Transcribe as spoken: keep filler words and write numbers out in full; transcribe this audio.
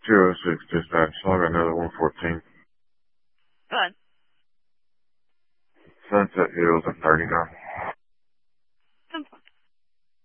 two oh six dispatch. So I got another one fourteen. Go ahead. Sunset Hills at thirty-nine.